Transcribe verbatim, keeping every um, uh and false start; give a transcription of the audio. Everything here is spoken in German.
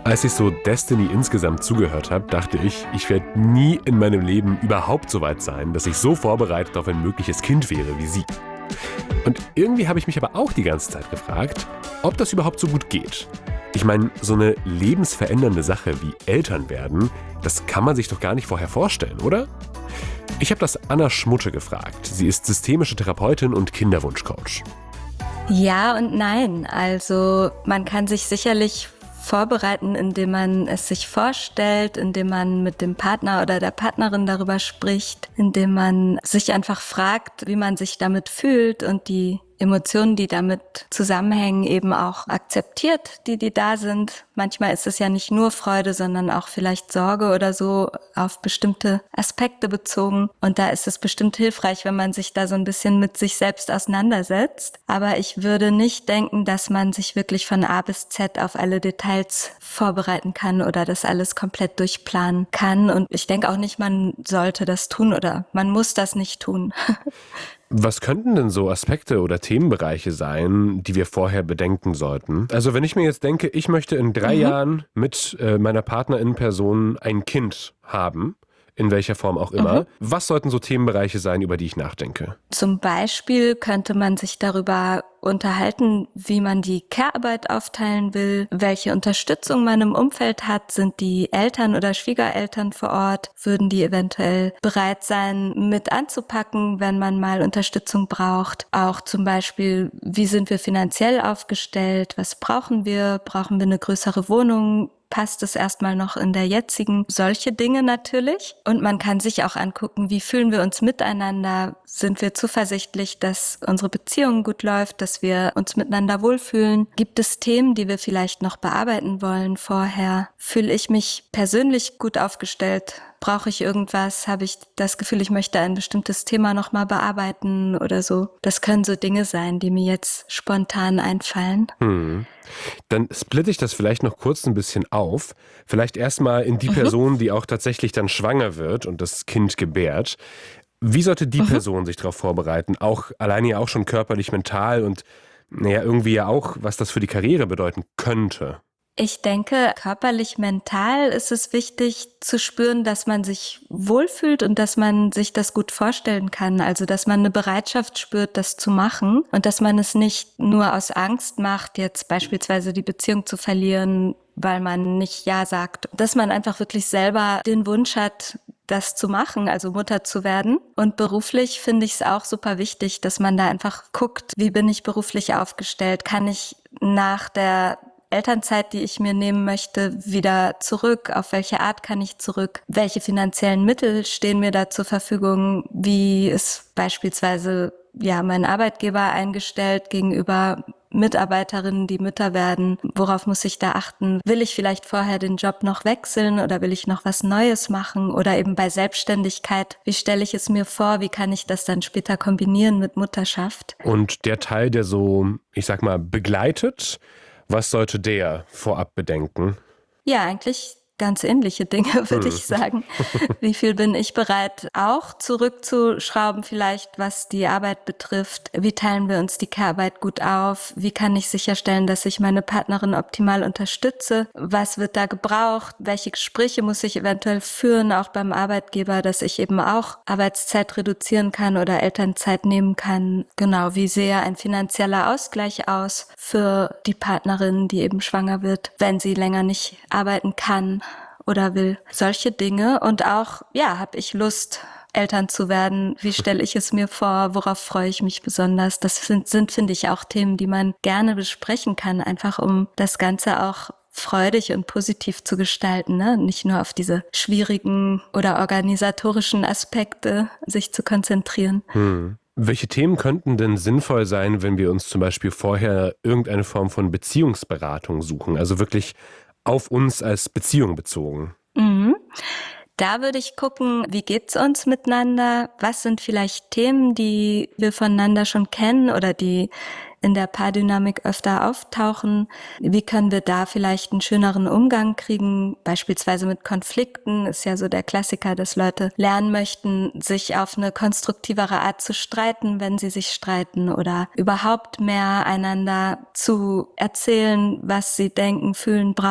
Als ich so Destiny insgesamt zugehört habe, dachte ich, ich werde nie in meinem Leben überhaupt so weit sein, dass ich so vorbereitet auf ein mögliches Kind wäre wie sie. Und irgendwie habe ich mich aber auch die ganze Zeit gefragt, ob das überhaupt so gut geht. Ich meine, so eine lebensverändernde Sache wie Eltern werden, das kann man sich doch gar nicht vorher vorstellen, oder? Ich habe das Anna Schmutte gefragt. Sie ist systemische Therapeutin und Kinderwunschcoach. Ja und nein. Also man kann sich sicherlich vorbereiten, indem man es sich vorstellt, indem man mit dem Partner oder der Partnerin darüber spricht, indem man sich einfach fragt, wie man sich damit fühlt und die Emotionen, die damit zusammenhängen, eben auch akzeptiert, die, die da sind. Manchmal ist es ja nicht nur Freude, sondern auch vielleicht Sorge oder so auf bestimmte Aspekte bezogen. Und da ist es bestimmt hilfreich, wenn man sich da so ein bisschen mit sich selbst auseinandersetzt. Aber ich würde nicht denken, dass man sich wirklich von A bis Z auf alle Details vorbereiten kann oder das alles komplett durchplanen kann. Und ich denke auch nicht, man sollte das tun oder man muss das nicht tun. Was könnten denn so Aspekte oder Themenbereiche sein, die wir vorher bedenken sollten? Also wenn ich mir jetzt denke, ich möchte in drei mhm. Jahren mit äh, meiner Partnerin-Person ein Kind haben, in welcher Form auch immer. Mhm. Was sollten so Themenbereiche sein, über die ich nachdenke? Zum Beispiel könnte man sich darüber unterhalten, wie man die Care-Arbeit aufteilen will, welche Unterstützung man im Umfeld hat. Sind die Eltern oder Schwiegereltern vor Ort? Würden die eventuell bereit sein, mit anzupacken, wenn man mal Unterstützung braucht? Auch zum Beispiel, wie sind wir finanziell aufgestellt? Was brauchen wir? Brauchen wir eine größere Wohnung? Passt es erstmal noch in der jetzigen? Solche Dinge natürlich. Und man kann sich auch angucken, wie fühlen wir uns miteinander? Sind wir zuversichtlich, dass unsere Beziehung gut läuft, dass wir uns miteinander wohlfühlen? Gibt es Themen, die wir vielleicht noch bearbeiten wollen vorher? Fühle ich mich persönlich gut aufgestellt? Brauche ich irgendwas? Habe ich das Gefühl, ich möchte ein bestimmtes Thema nochmal bearbeiten oder so? Das können so Dinge sein, die mir jetzt spontan einfallen. Hm. Dann splitte ich das vielleicht noch kurz ein bisschen auf. Vielleicht erstmal in die mhm. Person, die auch tatsächlich dann schwanger wird und das Kind gebärt. Wie sollte die mhm. Person sich darauf vorbereiten? Auch alleine ja auch schon körperlich, mental und naja, irgendwie ja auch, was das für die Karriere bedeuten könnte. Ich denke, körperlich, mental ist es wichtig zu spüren, dass man sich wohlfühlt und dass man sich das gut vorstellen kann. Also, dass man eine Bereitschaft spürt, das zu machen und dass man es nicht nur aus Angst macht, jetzt beispielsweise die Beziehung zu verlieren, weil man nicht Ja sagt. Dass man einfach wirklich selber den Wunsch hat, das zu machen, also Mutter zu werden. Und beruflich finde ich es auch super wichtig, dass man da einfach guckt, wie bin ich beruflich aufgestellt? Kann ich nach der Elternzeit, die ich mir nehmen möchte, wieder zurück? Auf welche Art kann ich zurück? Welche finanziellen Mittel stehen mir da zur Verfügung? Wie ist beispielsweise ja mein Arbeitgeber eingestellt gegenüber Mitarbeiterinnen, die Mütter werden? Worauf muss ich da achten? Will ich vielleicht vorher den Job noch wechseln oder will ich noch was Neues machen? Oder eben bei Selbstständigkeit, wie stelle ich es mir vor? Wie kann ich das dann später kombinieren mit Mutterschaft? Und der Teil, der so, ich sag mal, begleitet, was sollte der vorab bedenken? Ja, eigentlich ganz ähnliche Dinge, würde hm. ich sagen. Wie viel bin ich bereit, auch zurückzuschrauben vielleicht, was die Arbeit betrifft? Wie teilen wir uns die Care-Arbeit gut auf? Wie kann ich sicherstellen, dass ich meine Partnerin optimal unterstütze? Was wird da gebraucht? Welche Gespräche muss ich eventuell führen, auch beim Arbeitgeber, dass ich eben auch Arbeitszeit reduzieren kann oder Elternzeit nehmen kann? Genau, wie sehe ein finanzieller Ausgleich aus für die Partnerin, die eben schwanger wird, wenn sie länger nicht arbeiten kann oder will? Solche Dinge. Und auch, ja, habe ich Lust, Eltern zu werden? Wie stelle ich es mir vor? Worauf freue ich mich besonders? Das sind, sind, finde ich, auch Themen, die man gerne besprechen kann, einfach um das Ganze auch freudig und positiv zu gestalten, ne? Nicht nur auf diese schwierigen oder organisatorischen Aspekte sich zu konzentrieren. Hm. Welche Themen könnten denn sinnvoll sein, wenn wir uns zum Beispiel vorher irgendeine Form von Beziehungsberatung suchen? Also wirklich auf uns als Beziehung bezogen. Mhm. Da würde ich gucken, wie geht's uns miteinander? Was sind vielleicht Themen, die wir voneinander schon kennen oder die in der Paardynamik öfter auftauchen? Wie können wir da vielleicht einen schöneren Umgang kriegen? Beispielsweise mit Konflikten ist ja so der Klassiker, dass Leute lernen möchten, sich auf eine konstruktivere Art zu streiten, wenn sie sich streiten oder überhaupt mehr einander zu erzählen, was sie denken, fühlen, brauchen.